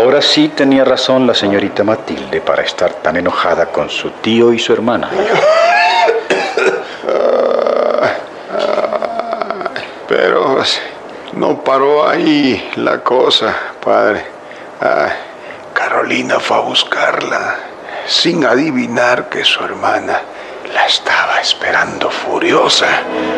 Ahora sí tenía razón la señorita Matilde para estar tan enojada con su tío y su hermana. Pero no paró ahí la cosa, padre. Carolina fue a buscarla, sin adivinar que su hermana la estaba esperando furiosa.